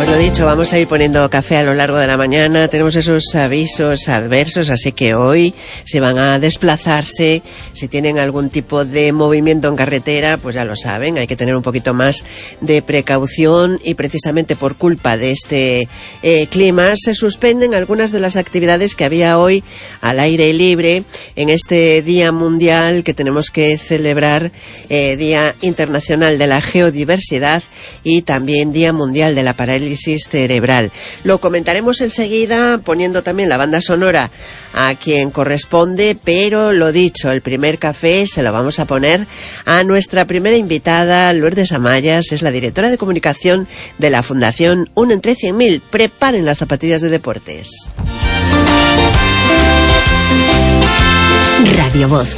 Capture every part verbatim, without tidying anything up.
Pues lo dicho, vamos a ir poniendo café a lo largo de la mañana. Tenemos esos avisos adversos, así que hoy si van a desplazarse, si tienen algún tipo de movimiento en carretera, pues ya lo saben, hay que tener un poquito más de precaución y precisamente por culpa de este eh, clima se suspenden algunas de las actividades que había hoy al aire libre en este Día Mundial que tenemos que celebrar, eh, Día Internacional de la Geodiversidad y también Día Mundial de la Parálisis cerebral. Lo comentaremos enseguida poniendo también la banda sonora a quien corresponde, pero lo dicho, el primer café se lo vamos a poner a nuestra primera invitada, Lourdes Amayas, es la directora de comunicación de la Fundación uno entre cien mil. Preparen las zapatillas de deportes. Radio Voz.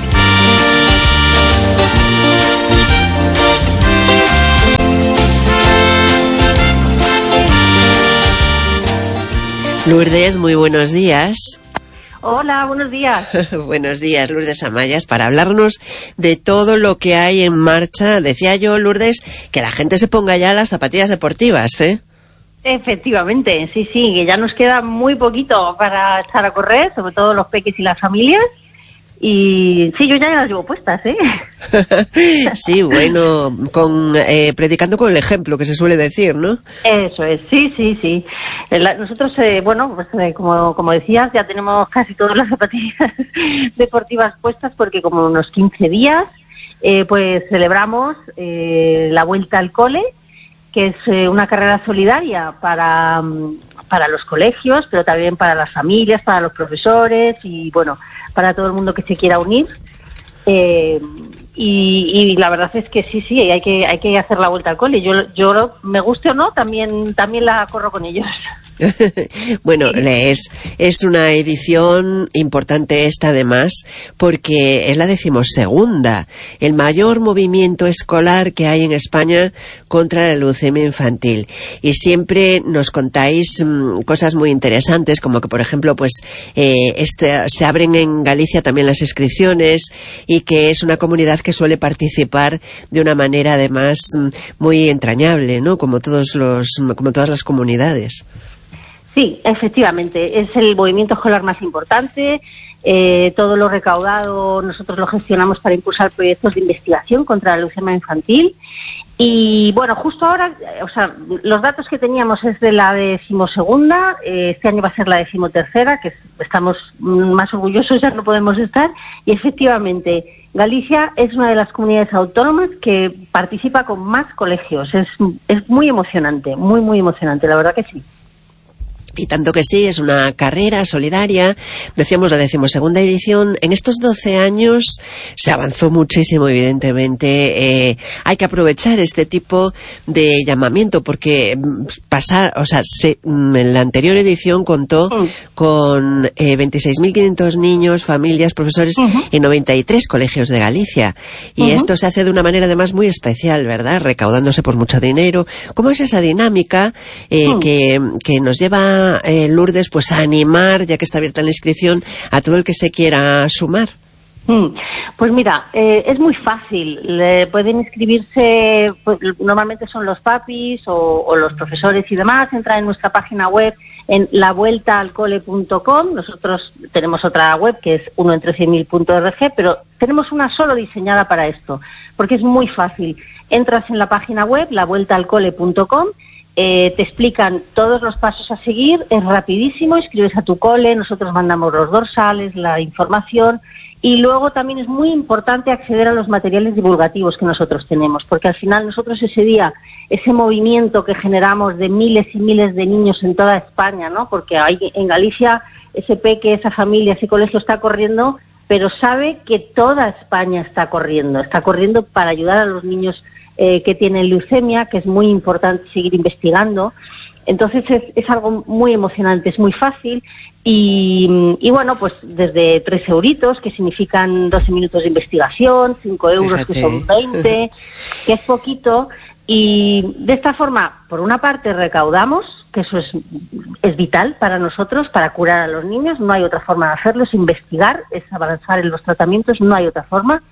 Lourdes, muy buenos días. Hola, buenos días. Buenos días, Lourdes Amayas, para hablarnos de todo lo que hay en marcha. Decía yo, Lourdes, que la gente se ponga ya las zapatillas deportivas, ¿eh? Efectivamente, sí, sí, que ya nos queda muy poquito para echar a correr, sobre todo los peques y las familias. Y sí, yo ya las llevo puestas, ¿eh? Sí, bueno, con eh, predicando con el ejemplo, que se suele decir, ¿no? Eso es, sí, sí, sí. La, nosotros, eh, bueno, pues eh, como, como decías, ya tenemos casi todas las zapatillas deportivas puestas porque como unos quince días, eh, pues celebramos eh, la Vuelta al Cole, que es eh, una carrera solidaria para, para los colegios, pero también para las familias, para los profesores y, bueno, para todo el mundo que se quiera unir. Eh, y, y la verdad es que sí, sí, hay que hay que hacer la Vuelta al Cole. Yo, yo me guste o no, también también la corro con ellos. Bueno, es, es una edición importante esta además porque es la decimosegunda, el mayor movimiento escolar que hay en España contra la leucemia infantil, y siempre nos contáis mmm, cosas muy interesantes, como que por ejemplo pues eh, este, se abren en Galicia también las inscripciones y que es una comunidad que suele participar de una manera además muy entrañable, ¿no? Como todos los, como todas las comunidades. Sí, efectivamente, es el movimiento escolar más importante. Eh, todo lo recaudado nosotros lo gestionamos para impulsar proyectos de investigación contra la leucemia infantil. Y bueno, justo ahora, o sea, los datos que teníamos es de la decimosegunda, eh, este año va a ser la decimotercera, que estamos más orgullosos, ya no podemos estar. Y efectivamente, Galicia es una de las comunidades autónomas que participa con más colegios. Es, es muy emocionante, muy, muy emocionante, la verdad que sí. Y tanto que sí, es una carrera solidaria, decíamos la decimosegunda edición. En estos doce años se avanzó muchísimo, evidentemente. Eh, hay que aprovechar este tipo de llamamiento porque pasa, o sea, se, en la anterior edición contó uh-huh. con eh, veintiséis mil quinientos niños, familias, profesores uh-huh. y noventa y tres colegios de Galicia. Y uh-huh. esto se hace de una manera además muy especial, ¿verdad? Recaudándose por mucho dinero. ¿Cómo es esa dinámica eh, uh-huh. que, que nos lleva Eh, Lourdes, pues a animar, ya que está abierta la inscripción, a todo el que se quiera sumar? Mm, pues mira, eh, es muy fácil. Le pueden inscribirse, pues, normalmente son los papis o, o los profesores y demás. Entran en nuestra página web en la vuelta al cole punto com. Nosotros tenemos otra web que es uno entre cien mil punto org, pero tenemos una solo diseñada para esto, porque es muy fácil. Entras en la página web, la vuelta al cole punto com. Eh, te explican todos los pasos a seguir, es rapidísimo, escribes a tu cole, nosotros mandamos los dorsales, la información, y luego también es muy importante acceder a los materiales divulgativos que nosotros tenemos, porque al final nosotros ese día, ese movimiento que generamos de miles y miles de niños en toda España, ¿no? Porque hay en Galicia ese peque, esa familia, ese colegio está corriendo, pero sabe que toda España está corriendo, está corriendo para ayudar a los niños Eh, que tienen leucemia, que es muy importante seguir investigando. Entonces es, es algo muy emocionante, es muy fácil y, y bueno, pues desde tres euritos, que significan doce minutos de investigación, cinco euros, Fíjate. que son veinte, que es poquito. Y de esta forma, por una parte recaudamos, que eso es, es vital para nosotros, para curar a los niños, no hay otra forma de hacerlo, es investigar, es avanzar en los tratamientos, no hay otra forma.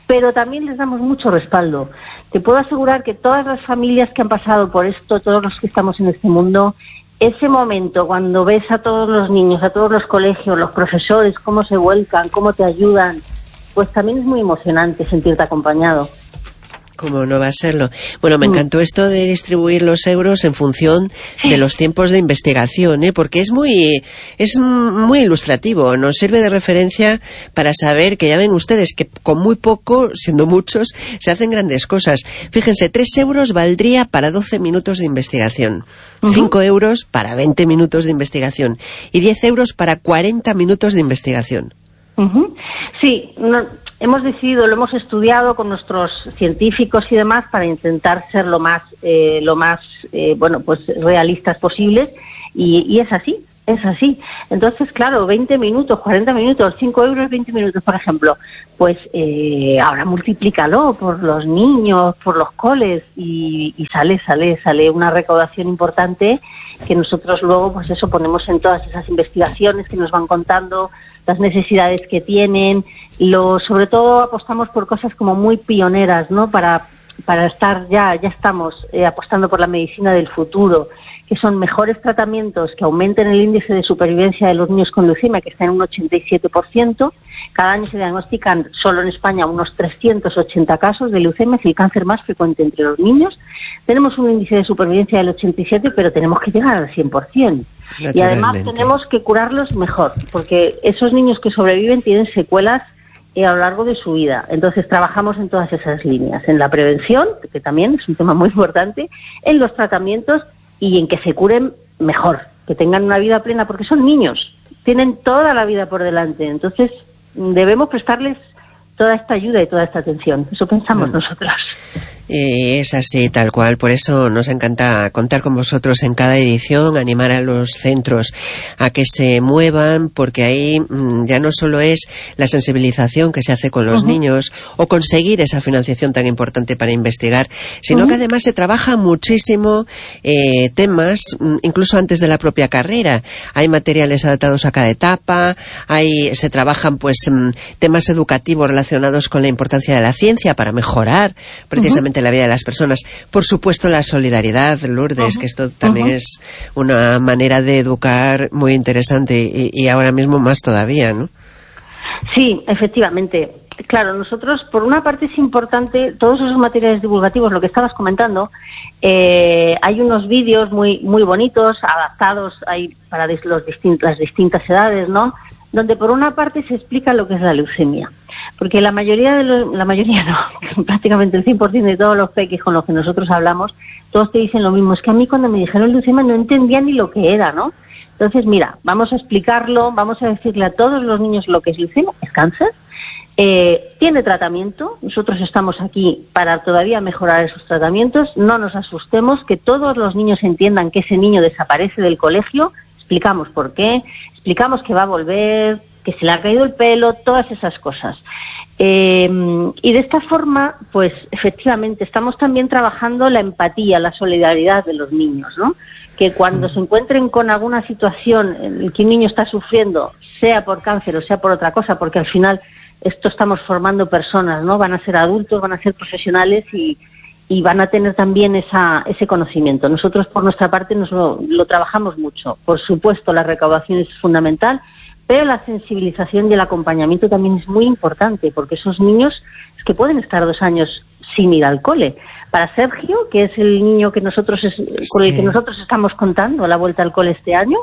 pero también les damos mucho respaldo. Te puedo asegurar que todas las familias que han pasado por esto, todos los que estamos en este mundo, ese momento cuando ves a todos los niños, a todos los colegios, los profesores, cómo se vuelcan, cómo te ayudan, pues también es muy emocionante sentirte acompañado. ¿Cómo no va a serlo? Bueno, me encantó esto de distribuir los euros en función de los tiempos de investigación, ¿eh? Porque es muy, es muy ilustrativo, nos sirve de referencia para saber que ya ven ustedes que con muy poco, siendo muchos, se hacen grandes cosas. Fíjense, tres euros valdría para doce minutos de investigación, uh-huh. cinco euros para veinte minutos de investigación y diez euros para cuarenta minutos de investigación. Uh-huh. Sí, no, hemos decidido, lo hemos estudiado con nuestros científicos y demás para intentar ser lo más, eh, lo más, eh, bueno, pues realistas posibles y, y es así, es así. Entonces, claro, veinte minutos, cuarenta minutos, cinco euros, veinte minutos, por ejemplo, pues eh, ahora multiplícalo por los niños, por los coles y, y sale, sale, sale una recaudación importante que nosotros luego, pues eso, ponemos en todas esas investigaciones que nos van contando las necesidades que tienen, lo, sobre todo apostamos por cosas como muy pioneras, ¿no? Para, para estar ya, ya estamos eh, apostando por la medicina del futuro, que son mejores tratamientos que aumenten el índice de supervivencia de los niños con leucemia, que está en un ochenta y siete por ciento. Cada año se diagnostican solo en España unos trescientos ochenta casos de leucemia, es el cáncer más frecuente entre los niños. Tenemos un índice de supervivencia del ochenta y siete por ciento, pero tenemos que llegar al cien por ciento. Y además tenemos que curarlos mejor, porque esos niños que sobreviven tienen secuelas eh, a lo largo de su vida. Entonces trabajamos en todas esas líneas, en la prevención, que también es un tema muy importante, en los tratamientos y en que se curen mejor, que tengan una vida plena, porque son niños, tienen toda la vida por delante. Entonces debemos prestarles toda esta ayuda y toda esta atención. Eso pensamos mm. nosotros. Y es así, tal cual. Por eso nos encanta contar con vosotros en cada edición, animar a los centros a que se muevan, porque ahí mmm, ya no solo es la sensibilización que se hace con los uh-huh. niños o conseguir esa financiación tan importante para investigar, sino uh-huh. que además se trabaja muchísimo eh, temas, incluso antes de la propia carrera. Hay materiales adaptados a cada etapa, hay, se trabajan pues mmm, temas educativos relacionados con la importancia de la ciencia para mejorar precisamente uh-huh. la vida de las personas. Por supuesto, la solidaridad, Lourdes, uh-huh. que esto también uh-huh. es una manera de educar muy interesante y, y ahora mismo más todavía, ¿no? Sí, efectivamente. Claro, nosotros, por una parte es importante, todos esos materiales divulgativos, lo que estabas comentando, eh, hay unos vídeos muy muy bonitos, adaptados hay para los distintos, las distintas edades, ¿no?, donde por una parte se explica lo que es la leucemia. Porque la mayoría, de los, la mayoría no, prácticamente el cien por ciento de todos los peques con los que nosotros hablamos, todos te dicen lo mismo. Es que a mí cuando me dijeron leucemia no entendía ni lo que era, ¿no? Entonces, mira, vamos a explicarlo, vamos a decirle a todos los niños lo que es leucemia, es cáncer, eh, tiene tratamiento, nosotros estamos aquí para todavía mejorar esos tratamientos, no nos asustemos, que todos los niños entiendan que ese niño desaparece del colegio, explicamos por qué, explicamos que va a volver, que se le ha caído el pelo, todas esas cosas. Eh, y de esta forma, pues efectivamente, estamos también trabajando la empatía, la solidaridad de los niños, ¿no? Que cuando se encuentren con alguna situación en que un niño está sufriendo, sea por cáncer o sea por otra cosa, porque al final esto estamos formando personas, ¿no? Van a ser adultos, van a ser profesionales y, y van a tener también esa, ese conocimiento. Nosotros, por nuestra parte, nos lo, lo trabajamos mucho. Por supuesto, la recaudación es fundamental, pero la sensibilización y el acompañamiento también es muy importante, porque esos niños es que pueden estar dos años sin ir al cole. Para Sergio, que es el niño que nosotros es, con sí. el que nosotros estamos contando la vuelta al cole este año,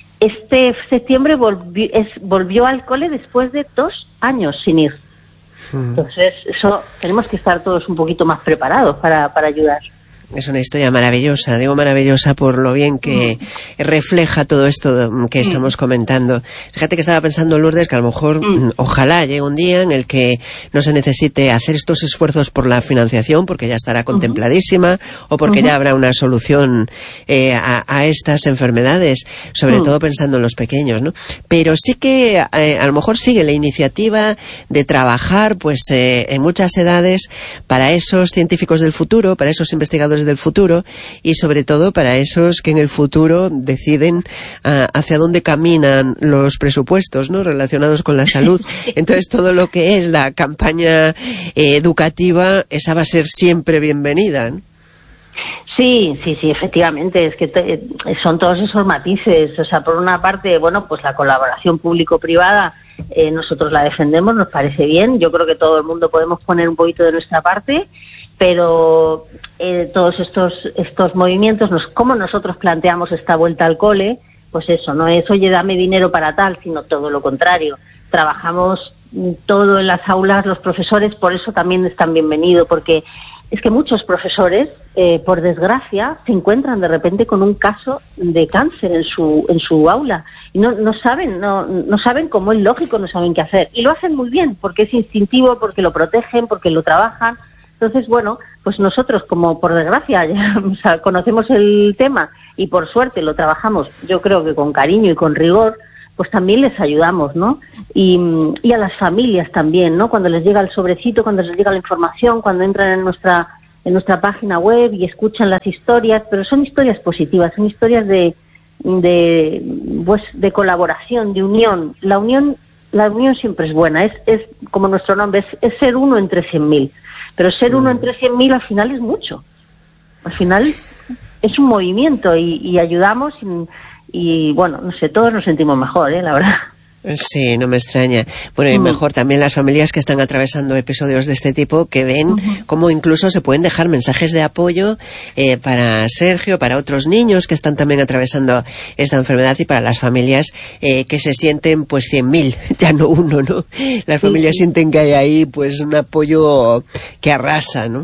este septiembre volvió, es, volvió al cole después de dos años sin ir. Hmm. Entonces, eso tenemos que estar todos un poquito más preparados para, para ayudar. Es una historia maravillosa, digo maravillosa por lo bien que mm. refleja todo esto que estamos mm. comentando. Fíjate que estaba pensando, Lourdes, que a lo mejor, mm. ojalá llegue un día en el que no se necesite hacer estos esfuerzos por la financiación, porque ya estará contempladísima, uh-huh. o porque uh-huh. ya habrá una solución eh, a, a estas enfermedades, sobre mm. todo pensando en los pequeños, ¿no? Pero sí que eh, a lo mejor sigue la iniciativa de trabajar pues eh, en muchas edades para esos científicos del futuro, para esos investigadores trabajadores del futuro y sobre todo para esos que en el futuro deciden uh, hacia dónde caminan los presupuestos, ¿no?, relacionados con la salud. Entonces todo lo que es la campaña eh, educativa, esa va a ser siempre bienvenida, ¿no? Sí, sí, sí, efectivamente, es que te, son todos esos matices. O sea, por una parte, bueno, pues la colaboración público-privada, eh, nosotros la defendemos, nos parece bien. Yo creo que todo el mundo podemos poner un poquito de nuestra parte, pero eh, todos estos estos movimientos, nos, cómo nosotros planteamos esta vuelta al cole, pues eso, no es, oye, dame dinero para tal, sino todo lo contrario. Trabajamos todo en las aulas, los profesores, por eso también están bienvenidos, porque es que muchos profesores, eh, por desgracia, se encuentran de repente con un caso de cáncer en su en su aula y no no saben no no saben cómo es lógico, no saben qué hacer, y lo hacen muy bien porque es instintivo, porque lo protegen, porque lo trabajan. Entonces, bueno, pues nosotros, como por desgracia ya o sea, conocemos el tema y por suerte lo trabajamos, yo creo que con cariño y con rigor, pues también les ayudamos, ¿no? Y, y a las familias también, ¿no? Cuando les llega el sobrecito, cuando les llega la información, cuando entran en nuestra en nuestra página web y escuchan las historias, pero son historias positivas, son historias de de pues de colaboración, de unión. La unión la unión siempre es buena, es es como nuestro nombre, es, es ser uno entre cien mil, pero ser uno entre cien mil al final es mucho. Al final es un movimiento y, y ayudamos y, y bueno, no sé, todos nos sentimos mejor, ¿eh? La verdad. Sí, no me extraña. Bueno, y mejor también las familias que están atravesando episodios de este tipo, que ven uh-huh. cómo incluso se pueden dejar mensajes de apoyo eh, para Sergio, para otros niños que están también atravesando esta enfermedad y para las familias eh, que se sienten pues cien mil, ya no uno, ¿no? Las familias sí, sí. sienten que hay ahí pues un apoyo que arrasa, ¿no?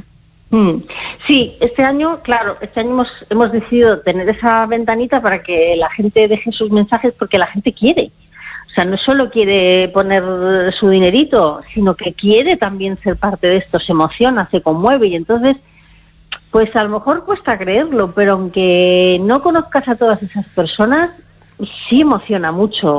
Sí, este año, claro, este año hemos, hemos decidido tener esa ventanita para que la gente deje sus mensajes, porque la gente quiere. O sea, no solo quiere poner su dinerito, sino que quiere también ser parte de esto, se emociona, se conmueve, y entonces, pues a lo mejor cuesta creerlo, pero aunque no conozcas a todas esas personas, sí emociona mucho